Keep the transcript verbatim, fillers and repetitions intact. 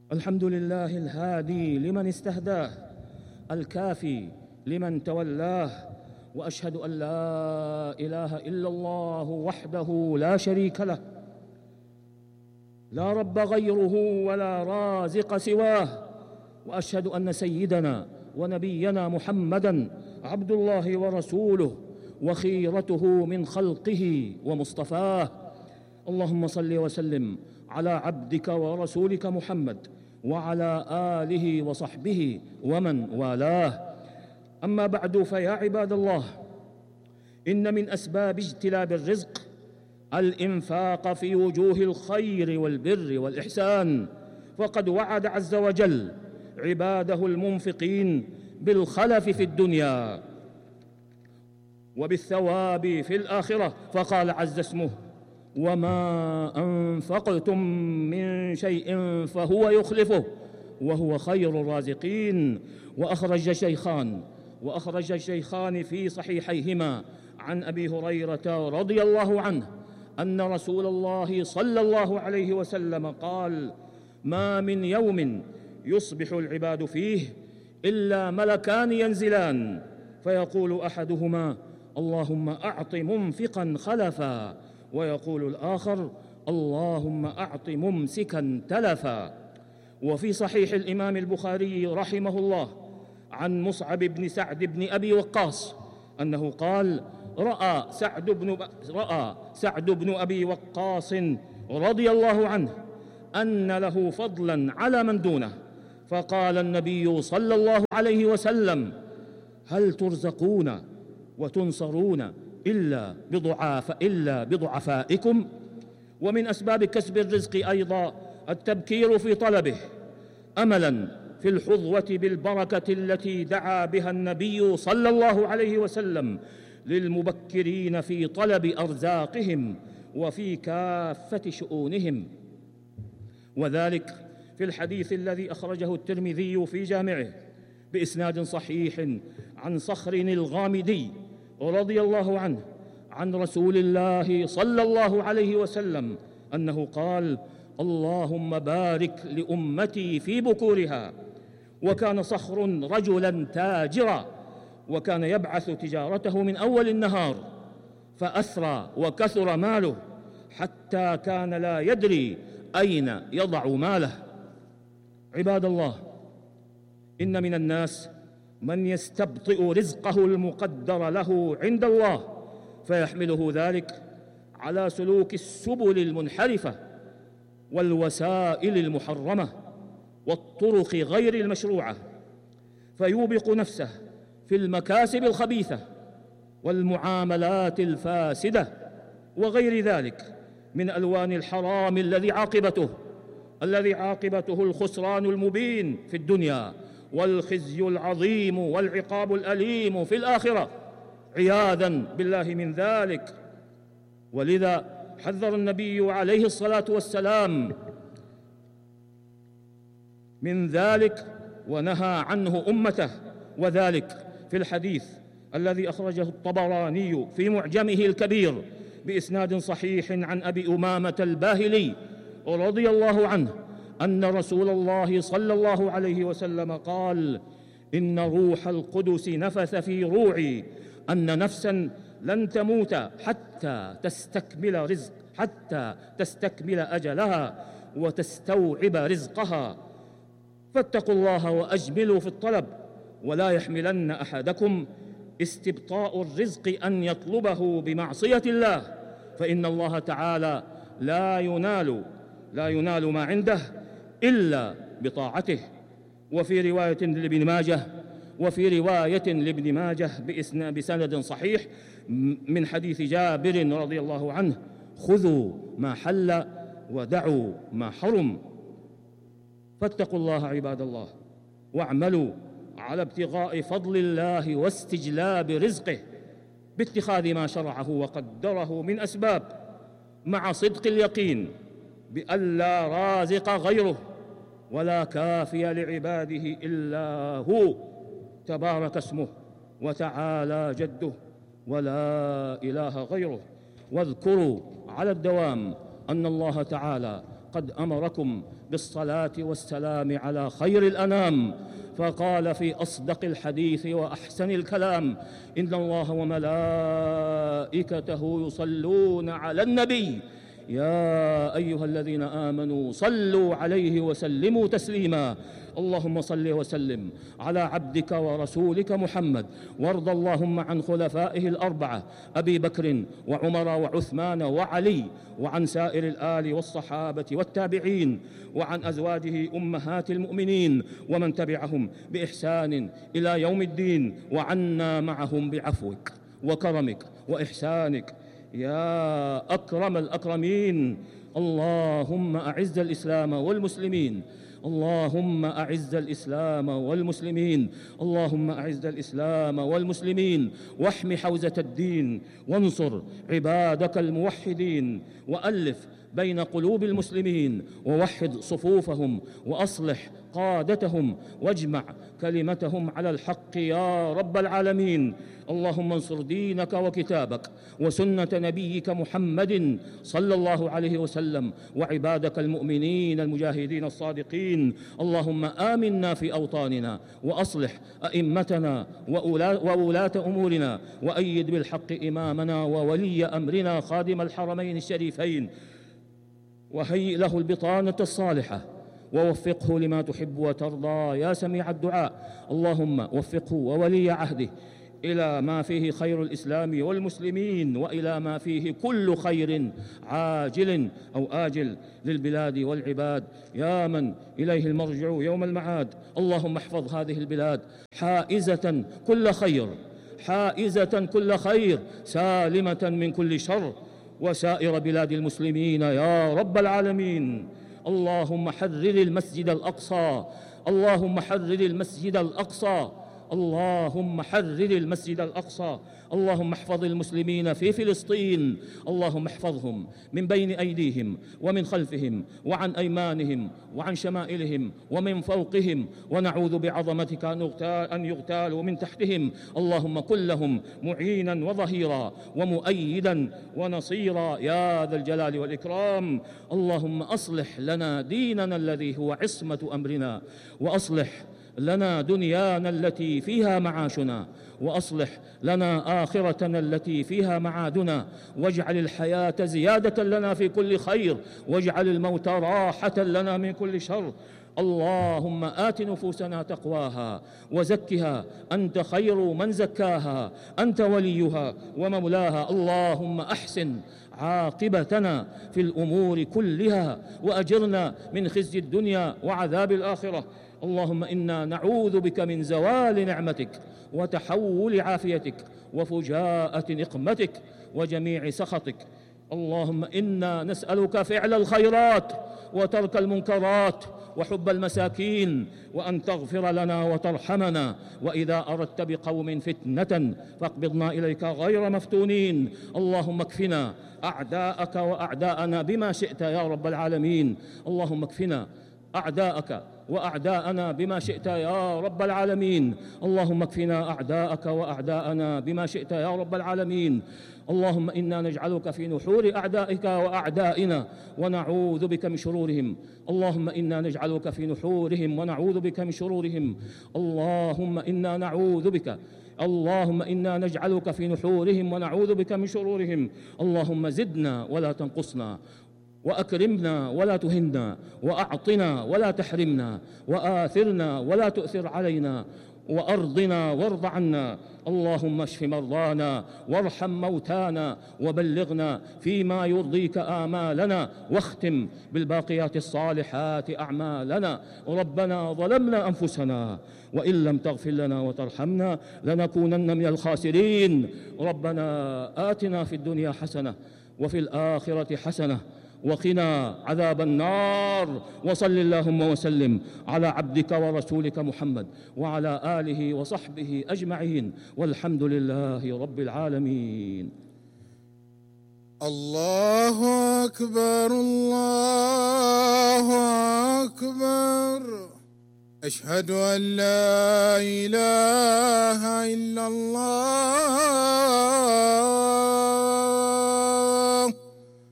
الحمد لله الهادي لمن استهداه، الكافي لمن تولاه، وأشهد أن لا إله إلا الله وحده لا شريك له، لا رب غيره ولا رازق سواه، وأشهد أن سيدنا ونبينا محمدًا عبد الله ورسوله وخيرته من خلقه ومصطفاه. اللهم صل وسلم على عبدك ورسولك محمد وعلى آله وصحبه ومن والاه. أما بعد، فيا عباد الله، إن من أسباب اجتلاب الرزق الإنفاق في وجوه الخير والبر والإحسان، فقد وعد عز وجل عباده المنفقين بالخلف في الدنيا وبالثواب في الآخرة، فقال عز اسمه: وما أنفقتم من شيء فهو يخلفه وهو خير الرازقين. وأخرج الشيخان وأخرج الشيخان في صحيحيهما عن أبي هريرة رضي الله عنه أن رسول الله صلى الله عليه وسلم قال: ما من يوم يصبح العباد فيه إلا ملكان ينزلان، فيقول أحدهما: اللهم أعط منفقا خلفا، ويقول الآخر: اللهم أعط ممسكا تلفا. وفي صحيح الإمام البخاري رحمه الله عن مصعب بن سعد بن أبي وقاص أنه قال: رأى سعد بن, رأى سعد بن أبي وقاص رضي الله عنه أن له فضلا على من دونه، فقال النبي صلى الله عليه وسلم: هل ترزقون وتنصرون إلا بضعاف إلا بضعفائكم؟ ومن أسباب كسب الرزق أيضا التبكير في طلبه، أملا في الحظوة بالبركة التي دعا بها النبي صلى الله عليه وسلم للمبكرين في طلب أرزاقهم وفي كافة شؤونهم، وذلك في الحديث الذي أخرجه الترمذي في جامعه بإسناد صحيح عن صخر الغامدي رضي الله عنه عن رسول الله صلى الله عليه وسلم أنه قال: اللهم بارك لأمتي في بكورها. وكان صخر رجلا تاجرا، وكان يبعث تجارته من أول النهار، فأثرى وكثر ماله حتى كان لا يدري أين يضع ماله. عباد الله، إن من الناس من يستبطئ رزقه المقدر له عند الله، فيحمله ذلك على سلوك السبل المنحرفة والوسائل المحرمة والطرق غير المشروعة، فيوبق نفسه في المكاسب الخبيثة والمعاملات الفاسدة وغير ذلك من ألوان الحرام الذي عاقبته الذي عاقبته الخسران المبين في الدنيا والخزي العظيم والعقاب الأليم في الآخرة، عياذا بالله من ذلك. ولذا حذر النبي عليه الصلاة والسلام من ذلك ونهى عنه أمته، وذلك في الحديث الذي أخرجه الطبراني في معجمه الكبير بإسناد صحيح عن أبي أمامة الباهلي رضي الله عنه أن رسول الله صلى الله عليه وسلم قال: إن روح القدس نفث في روعي أن نفسا لن تموت حتى تستكمل رزق حتى تستكمل أجلها وتستوعب رزقها، فاتقوا الله وأجملوا في الطلب، ولا يحملن أحدكم استبطاء الرزق أن يطلبه بمعصية الله، فإن الله تعالى لا ينال لا ينال ما عنده إلا بطاعته. وفي رواية لابن ماجه وفي رواية لابن ماجه بسند صحيح من حديث جابر رضي الله عنه: خذوا ما حل ودعوا ما حرم. فاتقوا الله عباد الله، واعملوا على ابتغاء فضل الله واستجلاب رزقه باتخاذ ما شرعه وقدره من أسباب، مع صدق اليقين بأن لا رازق غيره ولا كافي لعباده إلا هو، تبارك اسمه وتعالى جده ولا إله غيره. واذكروا على الدوام أن الله تعالى قد أمركم بالصلاة والسلام على خير الأنام، فقال في أصدق الحديث وأحسن الكلام: إن الله وملائكته يصلون على النبي يا أيها الذين آمنوا صلوا عليه وسلموا تسليما. اللهم صل وسلم على عبدك ورسولك محمد، وارض اللهم عن خلفائه الأربعة أبي بكر وعمر وعثمان وعلي، وعن سائر الآل والصحابة والتابعين، وعن أزواجه أمهات المؤمنين ومن تبعهم بإحسان إلى يوم الدين، وعنا معهم بعفوك وكرمك وإحسانك يا أكرم الأكرمين. اللهم أعز الإسلام والمسلمين، اللهم أعز الإسلام والمسلمين، اللهم أعز الإسلام والمسلمين، واحم حوزة الدين، وانصر عبادك الموحدين، وألف بين قلوب المسلمين، ووحد صفوفهم، وأصلح قادتهم، واجمع كلمتهم على الحق يا رب العالمين. اللهم انصر دينك وكتابك وسنة نبيك محمد صلى الله عليه وسلم، وعبادك المؤمنين المجاهدين الصادقين. اللهم آمنا في أوطاننا، وأصلح أئمتنا وولاة أمورنا، وأيد بالحق إمامنا وولي أمرنا خادم الحرمين الشريفين، وهيئ له البطانة الصالحة، ووفقه لما تحب وترضى يا سميع الدعاء. اللهم وفقه وولي عهده إلى ما فيه خير الإسلام والمسلمين، وإلى ما فيه كل خير عاجل أو آجل للبلاد والعباد يا من إليه المرجع يوم المعاد. اللهم احفظ هذه البلاد حائزة كل خير، حائزة كل خير، سالمة من كل شر، وسائر بلاد المسلمين يا رب العالمين. اللهم حرر المسجد الأقصى، اللهم حرر المسجد الأقصى، اللهم حرر المسجد الأقصى. اللهم احفظ المسلمين في فلسطين، اللهم احفظهم من بين أيديهم ومن خلفهم وعن أيمانهم وعن شمائلهم ومن فوقهم، ونعوذ بعظمتك أن يغتالوا من تحتهم. اللهم كن لهم معينا وظهيرا ومؤيدا ونصيرا يا ذا الجلال والإكرام. اللهم أصلح لنا ديننا الذي هو عصمة أمرنا، وأصلح لنا دنيانا التي فيها معاشنا، وأصلح لنا آخرتنا التي فيها معادنا، واجعل الحياة زيادة لنا في كل خير، واجعل الموت راحة لنا من كل شر. اللهم آت نفوسنا تقواها وزكها، أنت خير من زكاها، أنت وليها ومولاها. اللهم أحسن عاقبتنا في الأمور كلها، وأجرنا من خزي الدنيا وعذاب الآخرة. اللهم إنا نعوذ بك من زوال نعمتك وتحول عافيتك وفجاءة نقمتك وجميع سخطك. اللهم إنا نسألك فعل الخيرات وترك المنكرات وحب المساكين، وأن تغفر لنا وترحمنا، وإذا أردت بقوم فتنة فاقبضنا إليك غير مفتونين. اللهم اكفنا أعداءك وأعداءنا بما شئت يا رب العالمين. اللهم اكفنا أعداءك وأعداءنا بما شئت يا رب العالمين. اللهم اكفنا أعداءك وأعداءنا بما شئت يا رب العالمين. اللهم إنا نجعلك في نحور أعدائك وأعدائنا ونعوذ بك من شرورهم. اللهم إنا نجعلك في نحورهم ونعوذ بك من شرورهم. اللهم إنا نعوذ بك اللهم إنا نجعلك في نحورهم ونعوذ بك من شرورهم. اللهم زدنا ولا تنقصنا، وأكرمنا ولا تهنا، وأعطنا ولا تحرمنا، وآثرنا ولا تؤثر علينا، وأرضنا وارض عنا. اللهم اشف مرضانا وارحم موتانا، وبلغنا فيما يرضيك آمالنا، واختم بالباقيات الصالحات أعمالنا. ربنا ظلمنا أنفسنا، وإن لم تغفر لنا وترحمنا لنكونن من الخاسرين. ربنا آتنا في الدنيا حسنة وفي الآخرة حسنة وقنا عذاب النار. وصل اللهم وسلم على عبدك ورسولك محمد وعلى آله وصحبه أجمعين، والحمد لله رب العالمين. الله أكبر، الله أكبر، أشهد أن لا إله إلا الله.